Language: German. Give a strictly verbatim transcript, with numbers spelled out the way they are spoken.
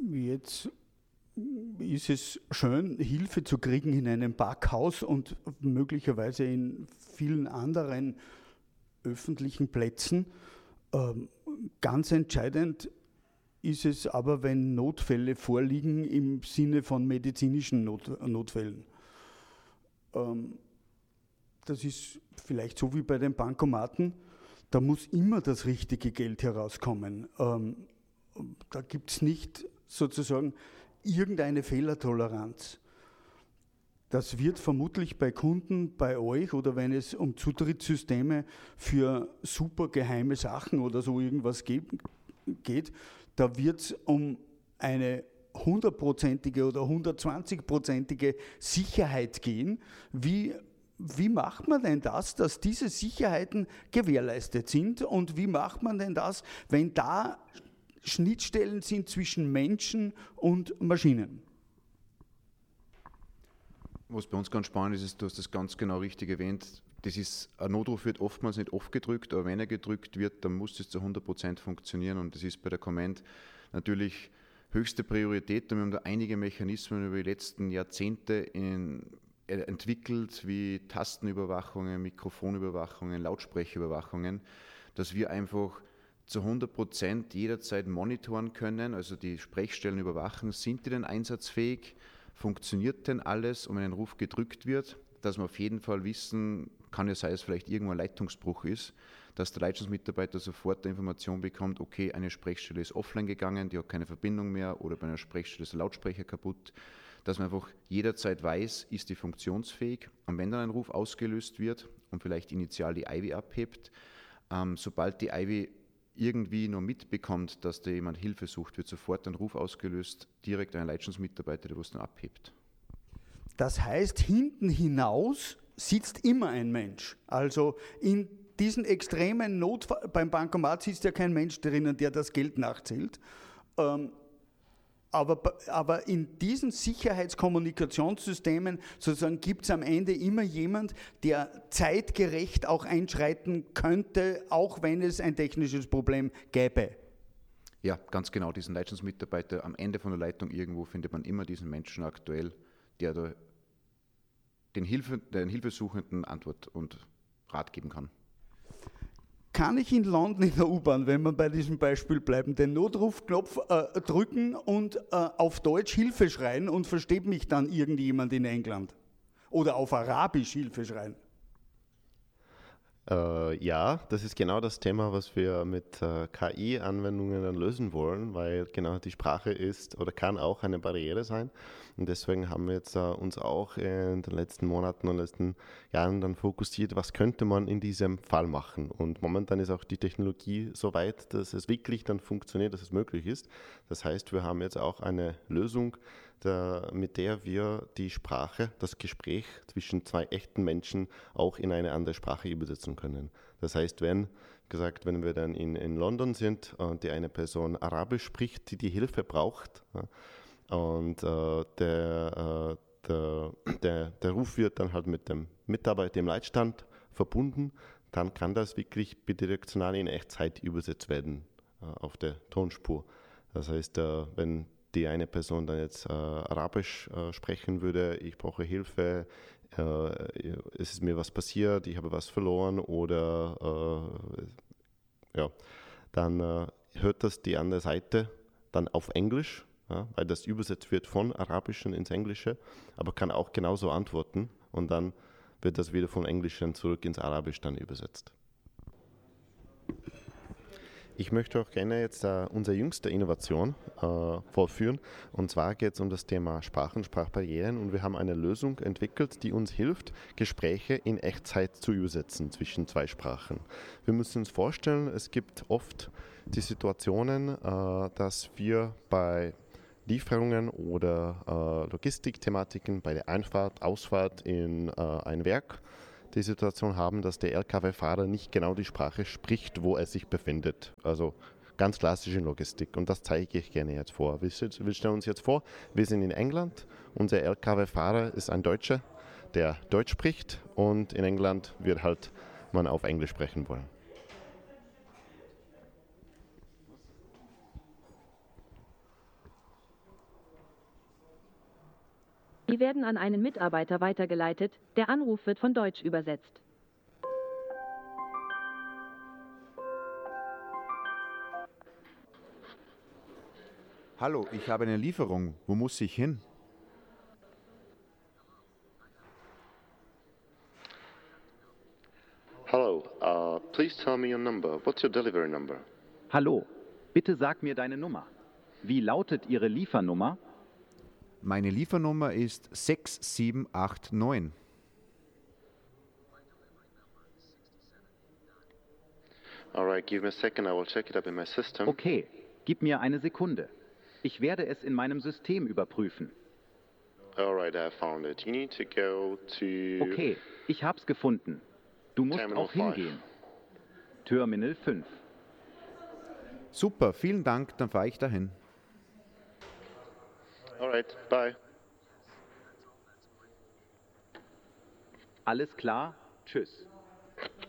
Jetzt ist es schön, Hilfe zu kriegen in einem Parkhaus und möglicherweise in vielen anderen öffentlichen Plätzen. Ähm, ganz entscheidend ist es aber, wenn Notfälle vorliegen im Sinne von medizinischen Not, Notfällen. Ähm, das ist vielleicht so wie bei den Bankomaten, da muss immer das richtige Geld herauskommen. Ähm, da gibt es nicht sozusagen irgendeine Fehlertoleranz. Das wird vermutlich bei Kunden, bei euch oder wenn es um Zutrittssysteme für super geheime Sachen oder so irgendwas geht, da wird es um eine hundertprozentige oder hundertzwanzigprozentige Sicherheit gehen. Wie, wie macht man denn das, dass diese Sicherheiten gewährleistet sind und wie macht man denn das, wenn da Schnittstellen sind zwischen Menschen und Maschinen? Was bei uns ganz spannend ist, ist, du hast das ganz genau richtig erwähnt, das ist, ein Notruf wird oftmals nicht oft gedrückt, aber wenn er gedrückt wird, dann muss es zu hundert Prozent funktionieren und das ist bei der Command natürlich höchste Priorität und wir haben da einige Mechanismen über die letzten Jahrzehnte in, äh, entwickelt, wie Tastenüberwachungen, Mikrofonüberwachungen, Lautsprecherüberwachungen, dass wir einfach zu hundert Prozent jederzeit monitoren können, also die Sprechstellen überwachen, sind die denn einsatzfähig? Funktioniert denn alles, und wenn ein Ruf gedrückt wird, dass wir auf jeden Fall wissen, kann ja sein, dass vielleicht irgendwo ein Leitungsbruch ist, dass der Leitungsmitarbeiter sofort die Information bekommt, okay, eine Sprechstelle ist offline gegangen, die hat keine Verbindung mehr oder bei einer Sprechstelle ist der Lautsprecher kaputt, dass man einfach jederzeit weiß, ist die funktionsfähig und wenn dann ein Ruf ausgelöst wird und vielleicht initial die I V abhebt, ähm, sobald die I V irgendwie nur mitbekommt, dass da jemand Hilfe sucht, wird sofort ein Ruf ausgelöst, direkt ein Leitungsmitarbeiter, der was dann abhebt. Das heißt, hinten hinaus sitzt immer ein Mensch. Also in diesen extremen Notfall, beim Bankomat sitzt ja kein Mensch drinnen, der das Geld nachzählt. Ähm, aber, aber in diesen Sicherheitskommunikationssystemen sozusagen gibt es am Ende immer jemand, der zeitgerecht auch einschreiten könnte, auch wenn es ein technisches Problem gäbe. Ja, ganz genau, diesen Leitungsmitarbeiter am Ende von der Leitung irgendwo findet man immer diesen Menschen aktuell, der da den, Hilfe, den Hilfesuchenden Antwort und Rat geben kann. Kann ich in London in der U-Bahn, wenn wir bei diesem Beispiel bleiben, den Notrufknopf äh, drücken und äh, auf Deutsch Hilfe schreien und versteht mich dann irgendjemand in England? Oder auf Arabisch Hilfe schreien? Äh, ja, das ist genau das Thema, was wir mit äh, K I-Anwendungen dann lösen wollen, weil genau die Sprache ist oder kann auch eine Barriere sein. Und deswegen haben wir jetzt äh, uns auch in den letzten Monaten und letzten Jahren dann fokussiert, was könnte man in diesem Fall machen. Und momentan ist auch die Technologie so weit, dass es wirklich dann funktioniert, dass es möglich ist. Das heißt, wir haben jetzt auch eine Lösung, der, mit der wir die Sprache, das Gespräch zwischen zwei echten Menschen auch in eine andere Sprache übersetzen können. Das heißt, wenn gesagt, wenn wir dann in, in London sind und die eine Person Arabisch spricht, die die Hilfe braucht, ja, und äh, der, äh, der, der, der Ruf wird dann halt mit dem Mitarbeiter im Leitstand verbunden, dann kann das wirklich bidirektional in Echtzeit übersetzt werden äh, auf der Tonspur. Das heißt, äh, wenn die eine Person dann jetzt äh, Arabisch äh, sprechen würde, ich brauche Hilfe, äh, es ist mir was passiert, ich habe was verloren oder äh, ja, dann äh, hört das die andere Seite dann auf Englisch, ja, weil das übersetzt wird von Arabischen ins Englische, aber kann auch genauso antworten und dann wird das wieder von Englischen zurück ins Arabisch dann übersetzt. Ich möchte auch gerne jetzt äh, unsere jüngste Innovation äh, vorführen. Und zwar geht es um das Thema Sprachen, Sprachbarrieren. Und wir haben eine Lösung entwickelt, die uns hilft, Gespräche in Echtzeit zu übersetzen zwischen zwei Sprachen. Wir müssen uns vorstellen, es gibt oft die Situationen, äh, dass wir bei Lieferungen oder äh, Logistikthematiken bei der Einfahrt, Ausfahrt in äh, ein Werk die Situation haben, dass der L K W-Fahrer nicht genau die Sprache spricht, wo er sich befindet. Also ganz klassische Logistik. Und das zeige ich gerne jetzt vor. Wir stellen uns jetzt vor, wir sind in England. Unser L K W-Fahrer ist ein Deutscher, der Deutsch spricht. Und in England wird halt man auf Englisch sprechen wollen. Sie werden an einen Mitarbeiter weitergeleitet. Der Anruf wird von Deutsch übersetzt. Hallo, ich habe eine Lieferung. Wo muss ich hin? Hello, uh, please tell me your number. What's your delivery number? Hallo, bitte sag mir deine Nummer. Wie lautet Ihre Liefernummer? Meine Liefernummer ist sechs sieben acht neun. Alright, give me a second, I will check it up in my system. Okay, gib mir eine Sekunde. Ich werde es in meinem System überprüfen. Alright, I found it. You need to go to... Okay, ich hab's gefunden. Du musst Terminal auch hingehen. Terminal fünf. Super, vielen Dank, dann fahre ich dahin. Alright, bye. Alles klar? Tschüss.